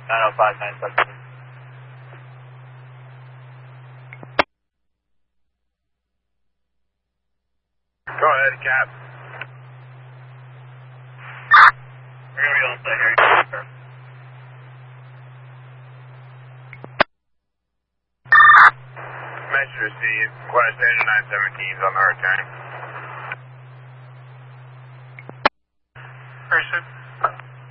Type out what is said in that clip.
905-917. Go ahead, Cap. We're going to be on site here. Message received. Request engine 917 is on the return. Person.